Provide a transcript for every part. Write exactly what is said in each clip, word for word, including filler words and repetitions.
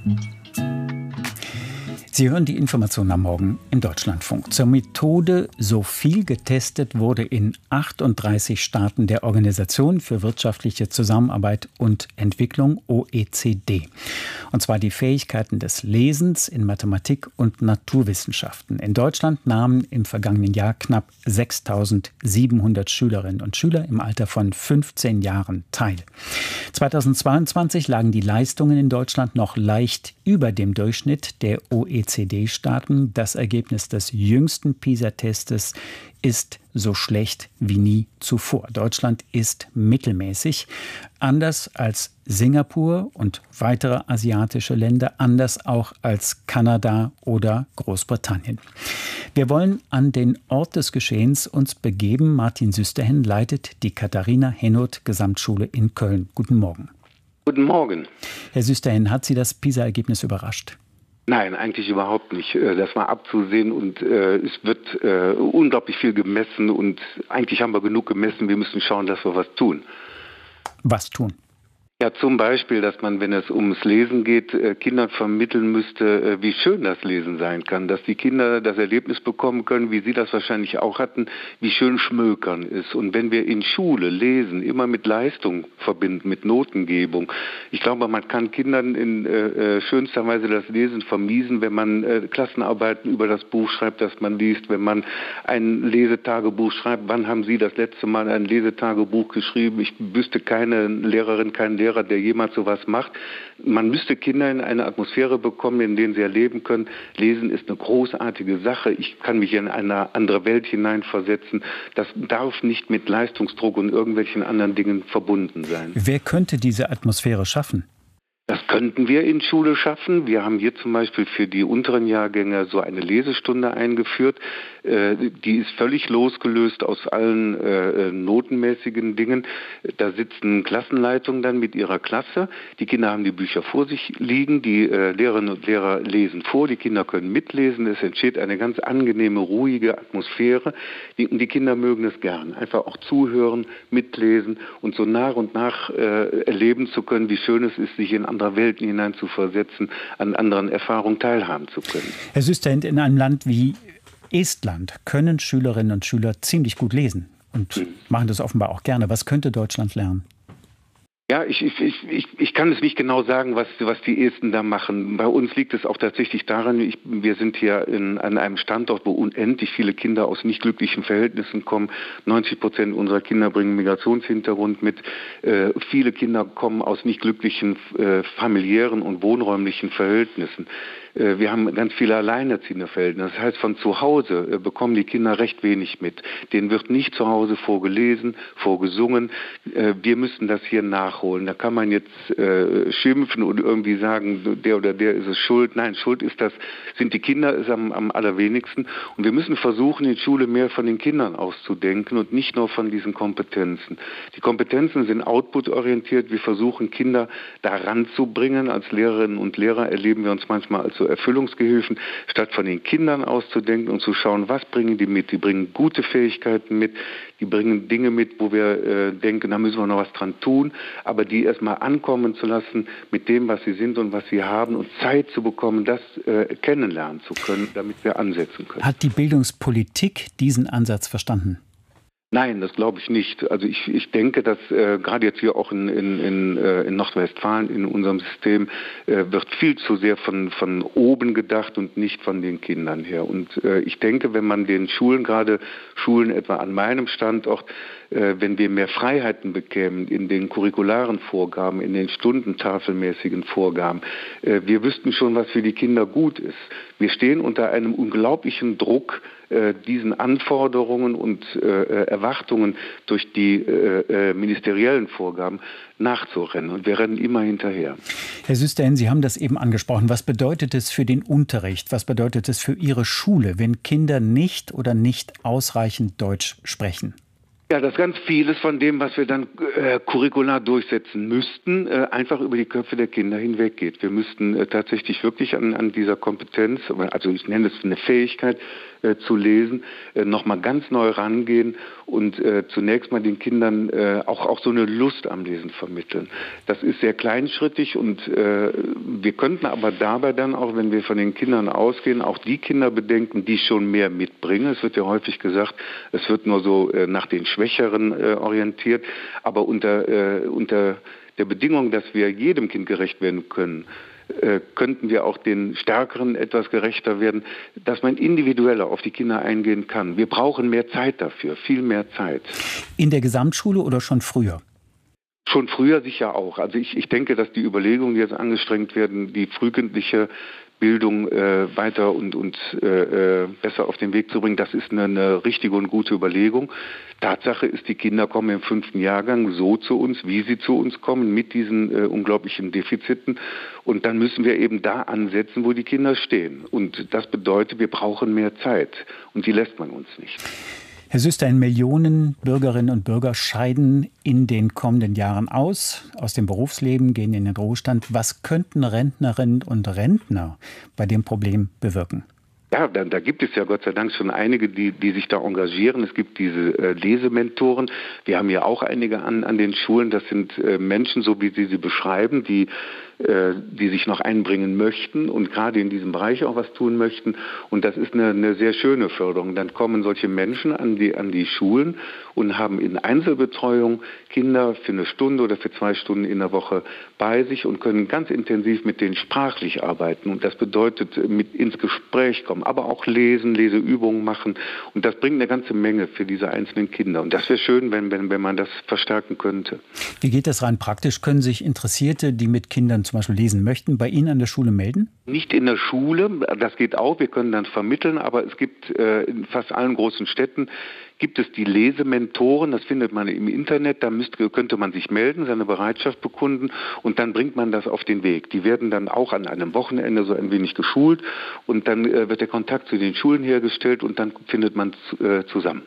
Sie hören die Informationen am Morgen im Deutschlandfunk. Zur Methode So viel getestet wurde in achtunddreißig Staaten der Organisation für wirtschaftliche Zusammenarbeit und Entwicklung O E C D. Und zwar die Fähigkeiten des Lesens in Mathematik und Naturwissenschaften. In Deutschland nahmen im vergangenen Jahr knapp sechstausendsiebenhundert Schülerinnen und Schüler im Alter von fünfzehn Jahren teil. zweitausendzweiundzwanzig lagen die Leistungen in Deutschland noch leicht über dem Durchschnitt der O E C D-Staaten. Das Ergebnis des jüngsten PISA-Testes ist so schlecht wie nie zuvor. Deutschland ist mittelmäßig, anders als Singapur und weitere asiatische Länder, anders auch als Kanada oder Großbritannien. Wir wollen an den Ort des Geschehens uns begeben. Martin Süsterhen leitet die Katharina-Henoth-Gesamtschule in Köln. Guten Morgen. Guten Morgen. Herr Süsterhen, hat Sie das PISA-Ergebnis überrascht? Nein, eigentlich überhaupt nicht. Das war abzusehen und äh, es wird äh, unglaublich viel gemessen und eigentlich haben wir genug gemessen. Wir müssen schauen, dass wir was tun. Was tun? Ja, zum Beispiel, dass man, wenn es ums Lesen geht, Kindern vermitteln müsste, wie schön das Lesen sein kann. Dass die Kinder das Erlebnis bekommen können, wie Sie das wahrscheinlich auch hatten, wie schön Schmökern ist. Und wenn wir in Schule Lesen immer mit Leistung verbinden, mit Notengebung, ich glaube, man kann Kindern in äh, schönster Weise das Lesen vermiesen, wenn man äh, Klassenarbeiten über das Buch schreibt, das man liest, wenn man ein Lesetagebuch schreibt. Wann haben Sie das letzte Mal ein Lesetagebuch geschrieben? Ich wüsste keine Lehrerin, keinen Lehrer, der jemals sowas macht. Man müsste Kinder in eine Atmosphäre bekommen, in der sie erleben können, Lesen ist eine großartige Sache, ich kann mich in eine andere Welt hineinversetzen. Das darf nicht mit Leistungsdruck und irgendwelchen anderen Dingen verbunden sein. Wer könnte diese Atmosphäre schaffen? Das könnten wir in Schule schaffen. Wir haben hier zum Beispiel für die unteren Jahrgänge so eine Lesestunde eingeführt. Die ist völlig losgelöst aus allen äh, notenmäßigen Dingen. Da sitzen Klassenleitungen dann mit ihrer Klasse. Die Kinder haben die Bücher vor sich liegen. Die äh, Lehrerinnen und Lehrer lesen vor. Die Kinder können mitlesen. Es entsteht eine ganz angenehme, ruhige Atmosphäre. Die, und die Kinder mögen es gern. Einfach auch zuhören, mitlesen und so nach und nach äh, erleben zu können, wie schön es ist, sich in andere Welten hinein zu versetzen, an anderen Erfahrungen teilhaben zu können. Herr Süsterhen, in einem Land wie Estland können Schülerinnen und Schüler ziemlich gut lesen und mhm. machen das offenbar auch gerne. Was könnte Deutschland lernen? Ja, ich, ich, ich, ich kann es nicht genau sagen, was, was die Esten da machen. Bei uns liegt es auch tatsächlich daran, ich, wir sind hier in, an einem Standort, wo unendlich viele Kinder aus nicht glücklichen Verhältnissen kommen. neunzig Prozent unserer Kinder bringen Migrationshintergrund mit. Äh, viele Kinder kommen aus nicht glücklichen äh, familiären und wohnräumlichen Verhältnissen. Äh, wir haben ganz viele alleinerziehende Verhältnisse. Das heißt, von zu Hause äh, bekommen die Kinder recht wenig mit. Denen wird nicht zu Hause vorgelesen, vorgesungen. Äh, wir müssen das hier nachholen. Da kann man jetzt äh, schimpfen und irgendwie sagen, der oder der ist es schuld. Nein, schuld ist das, sind die Kinder ist am, am allerwenigsten. Und wir müssen versuchen, in Schule mehr von den Kindern auszudenken und nicht nur von diesen Kompetenzen. Die Kompetenzen sind output-orientiert. Wir versuchen, Kinder da ranzubringen. Als Lehrerinnen und Lehrer erleben wir uns manchmal als so Erfüllungsgehilfen, statt von den Kindern auszudenken und zu schauen, was bringen die mit. Die bringen gute Fähigkeiten mit, die bringen Dinge mit, wo wir äh, denken, da müssen wir noch was dran tun. Aber die erstmal ankommen zu lassen mit dem, was sie sind und was sie haben und Zeit zu bekommen, das äh, kennenlernen zu können, damit wir ansetzen können. Hat die Bildungspolitik diesen Ansatz verstanden? Nein, das glaube ich nicht. Also ich, ich denke, dass äh, gerade jetzt hier auch in, in, in, äh, in Nordrhein-Westfalen in unserem System äh, wird viel zu sehr von, von oben gedacht und nicht von den Kindern her. Und äh, ich denke, wenn man den Schulen, gerade Schulen etwa an meinem Standort, äh, wenn wir mehr Freiheiten bekämen in den curricularen Vorgaben, in den stundentafelmäßigen Vorgaben, äh, wir wüssten schon, was für die Kinder gut ist. Wir stehen unter einem unglaublichen Druck, äh, diesen Anforderungen und äh, Erwartungen durch die äh, äh, ministeriellen Vorgaben nachzurennen. Und wir rennen immer hinterher. Herr Süsterhen, Sie haben das eben angesprochen. Was bedeutet es für den Unterricht? Was bedeutet es für Ihre Schule, wenn Kinder nicht oder nicht ausreichend Deutsch sprechen? Ja, dass ganz vieles von dem, was wir dann äh, curricular durchsetzen müssten, äh, einfach über die Köpfe der Kinder hinweggeht. Wir müssten äh, tatsächlich wirklich an, an dieser Kompetenz, also ich nenne es eine Fähigkeit äh, zu lesen, äh, nochmal ganz neu rangehen und äh, zunächst mal den Kindern äh, auch, auch so eine Lust am Lesen vermitteln. Das ist sehr kleinschrittig und äh, wir könnten aber dabei dann auch, wenn wir von den Kindern ausgehen, auch die Kinder bedenken, die schon mehr mitbringen. Es wird ja häufig gesagt, es wird nur so äh, nach den Schwächeren äh, orientiert, aber unter, äh, unter der Bedingung, dass wir jedem Kind gerecht werden können, äh, könnten wir auch den Stärkeren etwas gerechter werden, dass man individueller auf die Kinder eingehen kann. Wir brauchen mehr Zeit dafür, viel mehr Zeit. In der Gesamtschule oder schon früher? Schon früher sicher auch. Also ich, ich denke, dass die Überlegungen, die jetzt angestrengt werden, die frühkindliche Bildung äh, weiter und, und äh, besser auf den Weg zu bringen, das ist eine, eine richtige und gute Überlegung. Tatsache ist, die Kinder kommen im fünften Jahrgang so zu uns, wie sie zu uns kommen, mit diesen äh, unglaublichen Defiziten. Und dann müssen wir eben da ansetzen, wo die Kinder stehen. Und das bedeutet, wir brauchen mehr Zeit. Und die lässt man uns nicht. Herr Süsterhen, Millionen Bürgerinnen und Bürger scheiden in den kommenden Jahren aus, aus dem Berufsleben, gehen in den Ruhestand. Was könnten Rentnerinnen und Rentner bei dem Problem bewirken? Ja, da, da gibt es ja Gott sei Dank schon einige, die, die sich da engagieren. Es gibt diese äh, Lesementoren. Wir haben ja auch einige an, an den Schulen. Das sind äh, Menschen, so wie Sie sie beschreiben, die, äh, die sich noch einbringen möchten und gerade in diesem Bereich auch was tun möchten. Und das ist eine, eine sehr schöne Förderung. Dann kommen solche Menschen an die, an die Schulen und haben in Einzelbetreuung Kinder für eine Stunde oder für zwei Stunden in der Woche bei sich und können ganz intensiv mit denen sprachlich arbeiten. Und das bedeutet, mit ins Gespräch kommen, aber auch lesen, Leseübungen machen. Und das bringt eine ganze Menge für diese einzelnen Kinder. Und das wäre schön, wenn, wenn, wenn man das verstärken könnte. Wie geht das rein praktisch? Können sich Interessierte, die mit Kindern zum Beispiel lesen möchten, bei Ihnen an der Schule melden? Nicht in der Schule, das geht auch, wir können dann vermitteln, aber es gibt äh, in fast allen großen Städten gibt es die Lesementoren, das findet man im Internet, da müsste, könnte man sich melden, seine Bereitschaft bekunden und dann bringt man das auf den Weg. Die werden dann auch an einem Wochenende so ein wenig geschult und dann äh, wird der Kontakt zu den Schulen hergestellt und dann findet man äh, zusammen.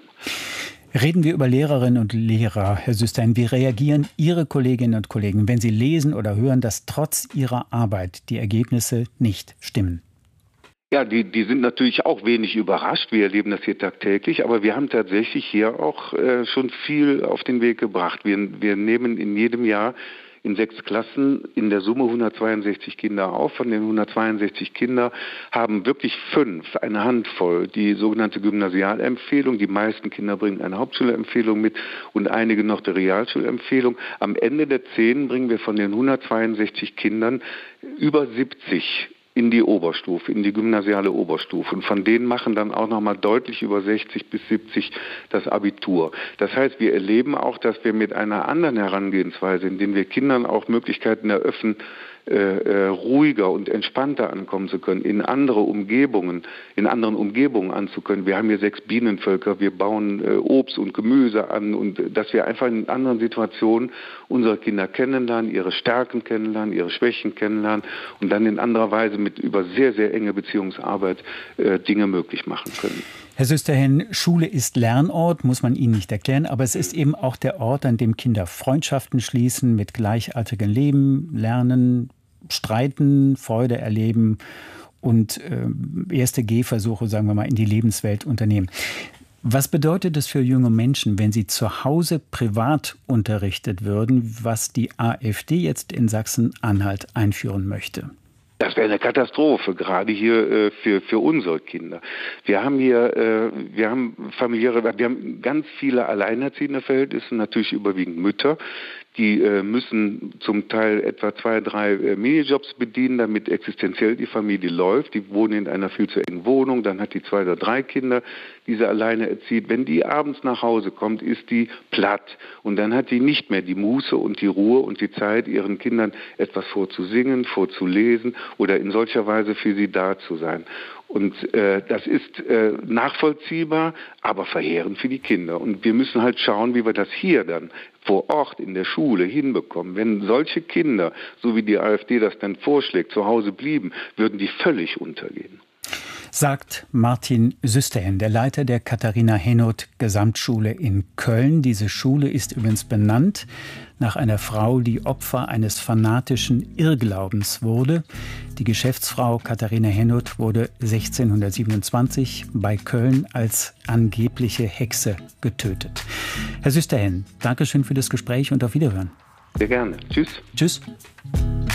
Reden wir über Lehrerinnen und Lehrer, Herr Süsterhen. Wie reagieren Ihre Kolleginnen und Kollegen, wenn sie lesen oder hören, dass trotz ihrer Arbeit die Ergebnisse nicht stimmen? Ja, die, die sind natürlich auch wenig überrascht. Wir erleben das hier tagtäglich, aber wir haben tatsächlich hier auch äh, schon viel auf den Weg gebracht. Wir, wir nehmen in jedem Jahr in sechs Klassen in der Summe hundertzweiundsechzig Kinder auf. Von den hundertzweiundsechzig Kindern haben wirklich fünf, eine Handvoll, die sogenannte Gymnasialempfehlung. Die meisten Kinder bringen eine Hauptschulempfehlung mit und einige noch die Realschulempfehlung. Am Ende der zehn bringen wir von den hundertzweiundsechzig Kindern über siebzig in die Oberstufe, in die gymnasiale Oberstufe. Und von denen machen dann auch nochmal deutlich über sechzig bis siebzig das Abitur. Das heißt, wir erleben auch, dass wir mit einer anderen Herangehensweise, indem wir Kindern auch Möglichkeiten eröffnen, äh, äh, ruhiger und entspannter ankommen zu können, in andere Umgebungen, in anderen Umgebungen anzukönnen. Wir haben hier sechs Bienenvölker, wir bauen äh, Obst und Gemüse an und äh, dass wir einfach in anderen Situationen unsere Kinder kennenlernen, ihre Stärken kennenlernen, ihre Schwächen kennenlernen und dann in anderer Weise mit über sehr, sehr enge Beziehungsarbeit äh, Dinge möglich machen können. Herr Süsterhen, Schule ist Lernort, muss man Ihnen nicht erklären, aber es ist eben auch der Ort, an dem Kinder Freundschaften schließen, mit Gleichaltrigen leben, lernen, streiten, Freude erleben und äh, erste Gehversuche, sagen wir mal, in die Lebenswelt unternehmen. Was bedeutet es für junge Menschen, wenn sie zu Hause privat unterrichtet würden, was die AfD jetzt in Sachsen-Anhalt einführen möchte? Das wäre eine Katastrophe, gerade hier äh, für für unsere Kinder. Wir haben hier, äh, wir haben familiäre, wir haben ganz viele alleinerziehende Verhältnisse, natürlich überwiegend Mütter. Die äh, müssen zum Teil etwa zwei, drei äh, Minijobs bedienen, damit existenziell die Familie läuft. Die wohnen in einer viel zu engen Wohnung, dann hat die zwei oder drei Kinder, die sie alleine erzieht. Wenn die abends nach Hause kommt, ist die platt und dann hat die nicht mehr die Muße und die Ruhe und die Zeit, ihren Kindern etwas vorzusingen, vorzulesen oder in solcher Weise für sie da zu sein. Und äh, das ist äh, nachvollziehbar, aber verheerend für die Kinder. Und wir müssen halt schauen, wie wir das hier dann vor Ort in der Schule hinbekommen. Wenn solche Kinder, so wie die AfD das dann vorschlägt, zu Hause blieben, würden die völlig untergehen. Sagt Martin Süsterhen, der Leiter der Katharina-Henoth-Gesamtschule in Köln. Diese Schule ist übrigens benannt nach einer Frau, die Opfer eines fanatischen Irrglaubens wurde. Die Geschäftsfrau Katharina Henoth wurde sechzehnhundertsiebenundzwanzig bei Köln als angebliche Hexe getötet. Herr Süsterhen, danke schön für das Gespräch und auf Wiederhören. Sehr gerne. Tschüss. Tschüss.